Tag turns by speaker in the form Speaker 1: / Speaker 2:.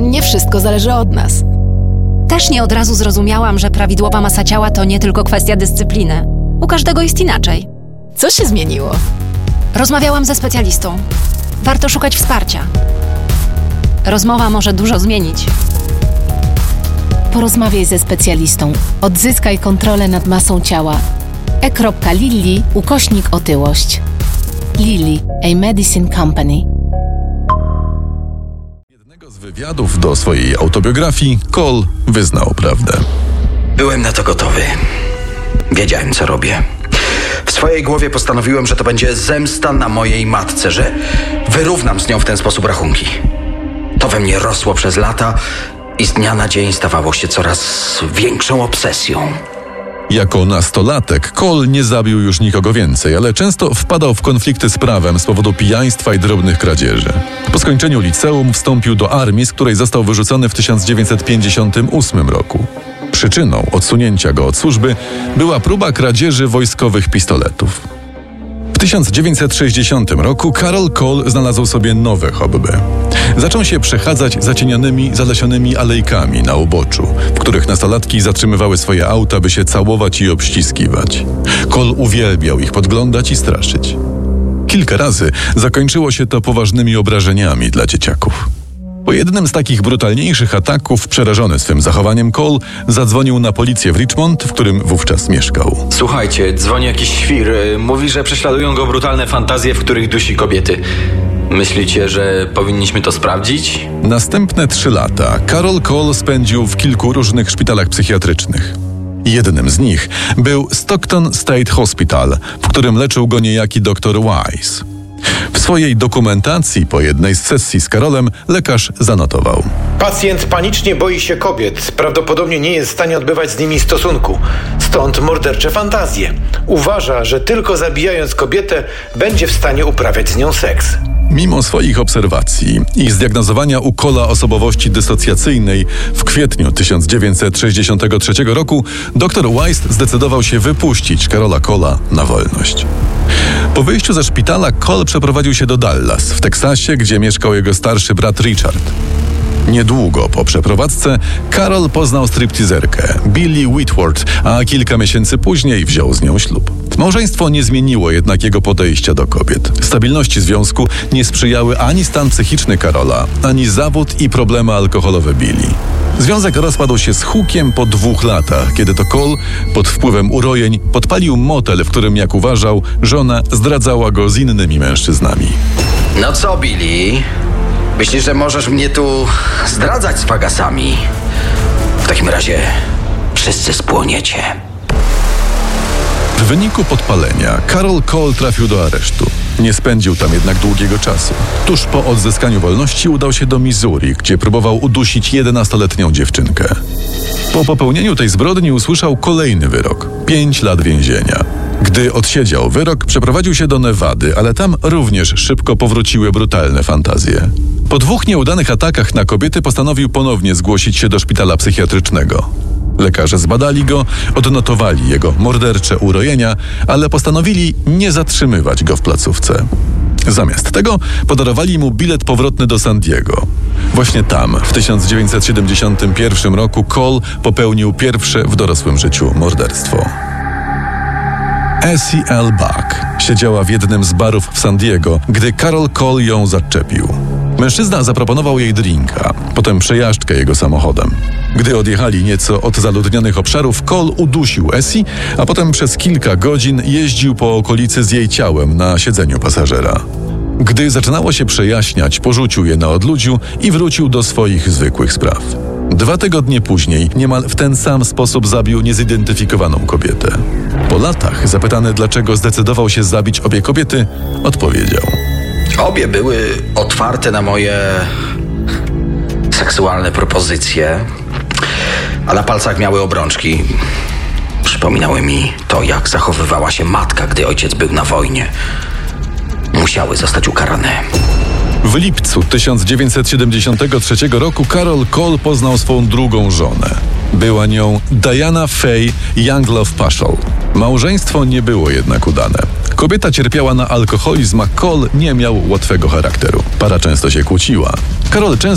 Speaker 1: nie wszystko zależy od nas.
Speaker 2: Też nie od razu zrozumiałam, że prawidłowa masa ciała to nie tylko kwestia dyscypliny. U każdego jest inaczej.
Speaker 1: Co się zmieniło?
Speaker 2: Rozmawiałam ze specjalistą. Warto szukać wsparcia. Rozmowa może dużo zmienić.
Speaker 3: Porozmawiaj ze specjalistą. Odzyskaj kontrolę nad masą ciała. e.lilly/otyłość. Lilly, a medicine company.
Speaker 4: Jednego z wywiadów do swojej autobiografii Cole wyznał prawdę.
Speaker 5: Byłem na to gotowy. Wiedziałem, co robię. W swojej głowie postanowiłem, że to będzie zemsta na mojej matce, że wyrównam z nią w ten sposób rachunki. To we mnie rosło przez lata i z dnia na dzień stawało się coraz większą obsesją.
Speaker 4: Jako nastolatek Cole nie zabił już nikogo więcej, ale często wpadał w konflikty z prawem z powodu pijaństwa i drobnych kradzieży. Po skończeniu liceum wstąpił do armii, z której został wyrzucony w 1958 roku. Przyczyną odsunięcia go od służby była próba kradzieży wojskowych pistoletów. W 1960 roku Carol Cole znalazł sobie nowe hobby. Zaczął się przechadzać zacienionymi, zalesionymi alejkami na uboczu, w których nastolatki zatrzymywały swoje auta, by się całować i obściskiwać. Cole uwielbiał ich podglądać i straszyć. Kilka razy zakończyło się to poważnymi obrażeniami dla dzieciaków. Po jednym z takich brutalniejszych ataków, przerażony swym zachowaniem, Cole zadzwonił na policję w Richmond, w którym wówczas mieszkał.
Speaker 6: Słuchajcie, dzwoni jakiś świr. Mówi, że prześladują go brutalne fantazje, w których dusi kobiety. Myślicie, że powinniśmy to sprawdzić?
Speaker 4: Następne 3 lata Carol Cole spędził w kilku różnych szpitalach psychiatrycznych. Jednym z nich był Stockton State Hospital, w którym leczył go niejaki dr Wise. W swojej dokumentacji po jednej z sesji z Carolem lekarz zanotował:
Speaker 7: Pacjent panicznie boi się kobiet. Prawdopodobnie nie jest w stanie odbywać z nimi stosunku. Stąd mordercze fantazje. Uważa, że tylko zabijając kobietę będzie w stanie uprawiać z nią seks.
Speaker 4: Mimo swoich obserwacji i zdiagnozowania u Cole'a osobowości dysocjacyjnej w kwietniu 1963 roku dr Wise zdecydował się wypuścić Carola Cole'a na wolność. Po wyjściu ze szpitala Cole przeprowadził się do Dallas w Teksasie, gdzie mieszkał jego starszy brat Richard. Niedługo po przeprowadzce Carol poznał stripteaserkę Billie Whitworth, a kilka miesięcy później wziął z nią ślub. Małżeństwo nie zmieniło jednak jego podejścia do kobiet. Stabilności związku nie sprzyjały ani stan psychiczny Carola, ani zawód i problemy alkoholowe Billie. Związek rozpadł się z hukiem po 2 latach, kiedy to Cole pod wpływem urojeń podpalił motel, w którym, jak uważał, żona zdradzała go z innymi mężczyznami.
Speaker 5: No co, Billy? Myślisz, że możesz mnie tu zdradzać z fagasami? W takim razie wszyscy spłoniecie.
Speaker 4: W wyniku podpalenia Carol Cole trafił do aresztu. Nie spędził tam jednak długiego czasu. Tuż po odzyskaniu wolności udał się do Missouri, gdzie próbował udusić 11-letnią dziewczynkę. Po popełnieniu tej zbrodni usłyszał kolejny wyrok – 5 lat więzienia. Gdy odsiedział wyrok, przeprowadził się do Nevady, ale tam również szybko powróciły brutalne fantazje. Po 2 nieudanych atakach na kobiety postanowił ponownie zgłosić się do szpitala psychiatrycznego. Lekarze zbadali go, odnotowali jego mordercze urojenia, ale postanowili nie zatrzymywać go w placówce. Zamiast tego podarowali mu bilet powrotny do San Diego. Właśnie tam, w 1971 roku, Cole popełnił pierwsze w dorosłym życiu morderstwo. Essie L. Buck siedziała w jednym z barów w San Diego, gdy Carol Cole ją zaczepił. Mężczyzna zaproponował jej drinka, potem przejażdżkę jego samochodem. Gdy odjechali nieco od zaludnionych obszarów, Cole udusił Essie, a potem przez kilka godzin jeździł po okolicy z jej ciałem na siedzeniu pasażera. Gdy zaczynało się przejaśniać, porzucił je na odludziu i wrócił do swoich zwykłych spraw. 2 tygodnie później niemal w ten sam sposób zabił niezidentyfikowaną kobietę. Po latach, zapytany, dlaczego zdecydował się zabić obie kobiety, odpowiedział:
Speaker 5: Obie były otwarte na moje seksualne propozycje, a na palcach miały obrączki. Przypominały mi to, jak zachowywała się matka, gdy ojciec był na wojnie. Musiały zostać ukarane.
Speaker 4: W lipcu 1973 roku Carol Cole poznał swą drugą żonę. Była nią Diana Faye Younglove Paschal. Małżeństwo nie było jednak udane. Kobieta cierpiała na alkoholizm, a Cole nie miał łatwego charakteru. Para często się kłóciła. Carol często